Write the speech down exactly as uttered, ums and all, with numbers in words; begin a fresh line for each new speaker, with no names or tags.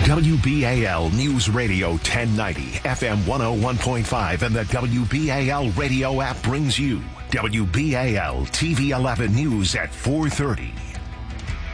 W B A L News Radio ten ninety, F M one oh one point five, and the W B A L radio app brings you W B A L T V eleven News at four thirty.